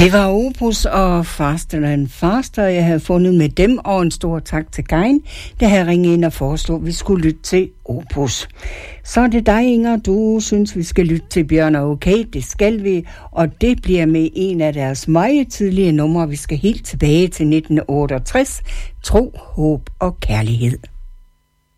Det var Opus og Faster and Faster, jeg havde fundet med dem, og en stor tak til Gein, der havde ringet ind og foreslået, at vi skulle lytte til Opus. Så er det dig, Inger, du synes, vi skal lytte til Bjørn og Okay, det skal vi, og det bliver med en af deres meget tidlige numre. Vi skal helt tilbage til 1968, Tro, Håb og Kærlighed.